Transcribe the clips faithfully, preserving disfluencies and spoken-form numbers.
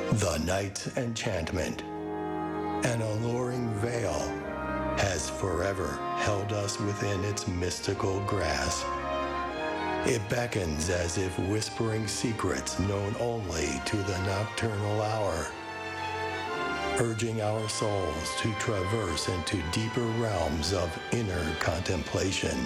The night's enchantment, an alluring veil, has forever held us within its mystical grasp. It beckons as if whispering secrets known only to the nocturnal hour, urging our souls to traverse into deeper realms of inner contemplation.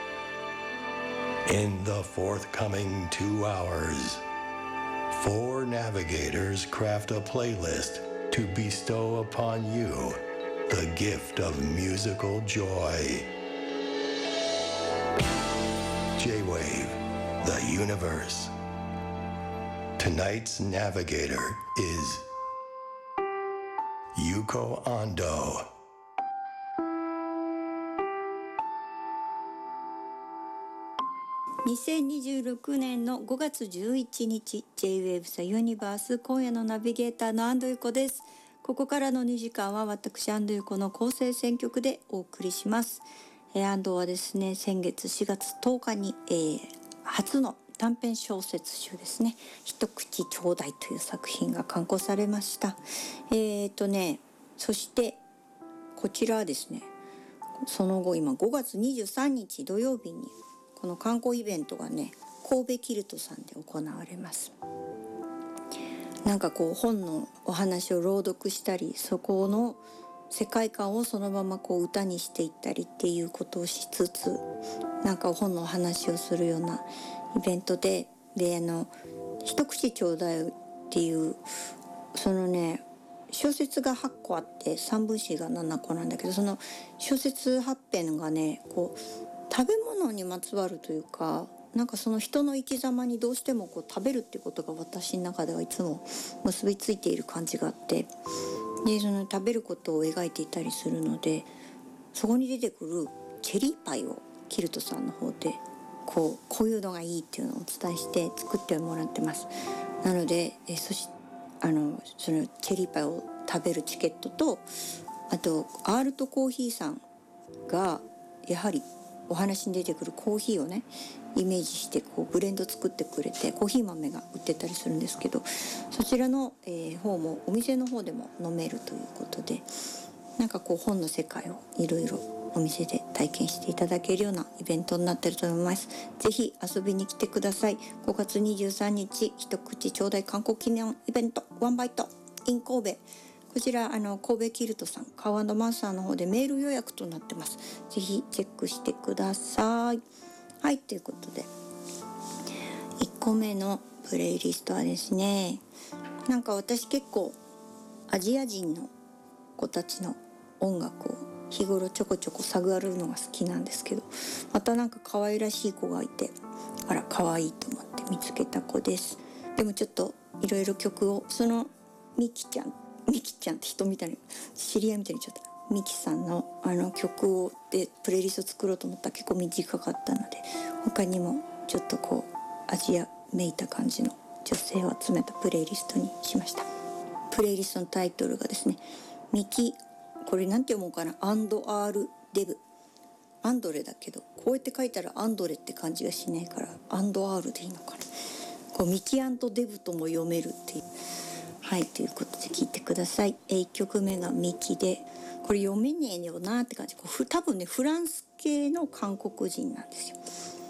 In the forthcoming two hours, four navigators craft a playlist to bestow upon you the gift of musical joy. J-Wave, the universe. Tonight's navigator is Yuko Ando. にせんにじゅうろくねんのごがつじゅういちにち J-Wave ザユニバース、今夜のナビゲーターの安藤由子です。ここからのにじかんは私安藤由子の構成選曲でお送りします。えー、安藤はですね、先月しがつとおかに、えー、初の短編小説集ですね、一口ちょうだいという作品が刊行されました。えーとねそしてこちらはですね、その後今ごがつにじゅうさんにち土曜日にこの観光イベントがね、神戸キルトさんで行われます。なんかこう本のお話を朗読したり、そこの世界観をそのままこう歌にしていったりっていうことをしつつ、なんか本のお話をするようなイベントで、であの一口ちょうだいっていうそのね、小説がはっこあって三文詩がななこなんだけど、その小説はっぺんがね、こう食べ物にまつわるというか、なんかその人の生き様にどうしてもこう食べるっていうことが私の中ではいつも結びついている感じがあって、でその食べることを描いていたりするので、そこに出てくるチェリーパイをキルトさんの方でこうこういうのがいいっていうのをお伝えして作ってもらってます。なのでえそしあのそのチェリーパイを食べるチケットと、あとアールトコーヒーさんがやはりお話に出てくるコーヒーをねイメージしてこうブレンド作ってくれて、コーヒー豆が売ってたりするんですけど、そちらの、えー、方もお店の方でも飲めるということで、なんかこう本の世界をいろいろお店で体験していただけるようなイベントになってると思います。ぜひ遊びに来てください。ごがつにじゅうさんにち一口ちょうだい観光記念イベントワンバイト in 神戸、こちらあの神戸キルトさん川のマンサーの方でメール予約となってます。ぜひチェックしてください。はい、ということでいっこめのプレイリストはですね、なんか私結構アジア人の子たちの音楽を日頃ちょこちょこ探るのが好きなんですけど、またなんか可愛らしい子がいて、あら可愛いと思って見つけた子です。でもちょっといろいろ曲を、そのミキちゃんミキちゃんって人みたいに知り合いみたいに言っちゃった。ミキさんのあの曲をでプレイリスト作ろうと思ったら結構短かったので、他にもちょっとこうアジアめいた感じの女性を集めたプレイリストにしました。プレイリストのタイトルがですね、ミキ、これなんて読もうかな、アンドアールデブ、アンドレだけどこうやって書いたらアンドレって感じがしないからアンドアールでいいのかな。こうミキアンとデブとも読めるっていう。はい、ということで聞いてください。いっきょくめがミキで、これ読めねえよなって感じ。こう多分ねフランス系の韓国人なんですよ。